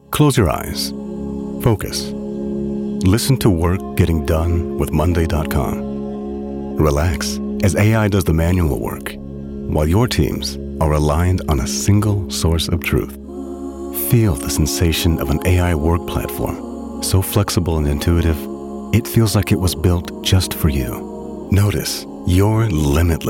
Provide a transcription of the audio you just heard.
Close your eyes. Focus. Listen to work getting done with Monday.com. Relax as AI does the manual work, while your teams are aligned on a single source of truth. Feel the sensation of an AI work platform, so flexible and intuitive, it feels like it was built just for you. Notice you're limitless.